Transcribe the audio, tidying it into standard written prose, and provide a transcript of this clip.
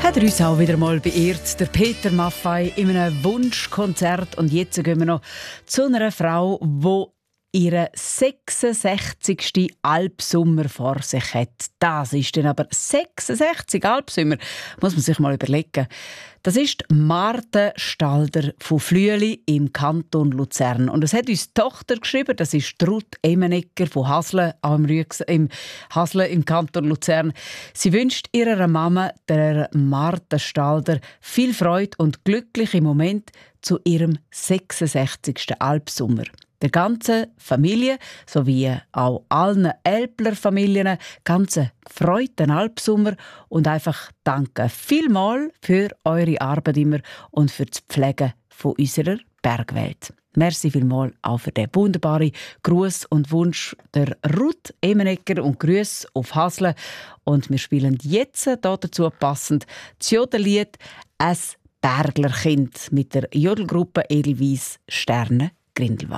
Hat er uns auch wieder mal beehrt, der Peter Maffay, in einem Wunschkonzert. Und jetzt gehen wir noch zu einer Frau, die ihren 66. Albsommer vor sich hat. Das ist dann aber 66 Albsommer, muss man sich mal überlegen. Das ist Marthe Stalder von Flüeli im Kanton Luzern. Und es hat uns die Tochter geschrieben, das ist Ruth Emenegger von Hasle im Hasle im Kanton Luzern. Sie wünscht ihrer Mama, der Marthe Stalder, viel Freude und glückliche Momente zu ihrem 66. Albsommer. Der ganzen Familie sowie auch allen Älpler-Familien ganz gefreuten Albsommer und einfach danke vielmals für eure Arbeit immer und für das Pflegen von unserer Bergwelt. Merci vielmals auch für den wunderbaren Gruß und Wunsch der Ruth Emenegger und Grüße auf Hasle. Und wir spielen jetzt dazu passend das Jodellied «Es Berglerkind» mit der Jodelgruppe Edelweiss Sterne Grindelwald.